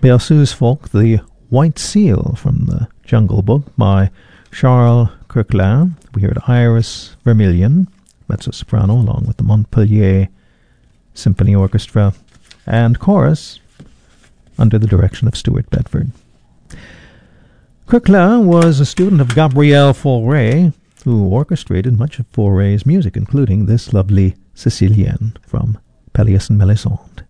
Berceuse Folk, The White Seal from the Jungle Book by Charles Coquelin. We heard Iris Vermilion, mezzo-soprano, along with the Montpellier Symphony Orchestra, and chorus under the direction of Stuart Bedford. Coquelin was a student of Gabriel Fauré, who orchestrated much of Fauré's music, including this lovely Sicilienne from Pelléas and Melisande.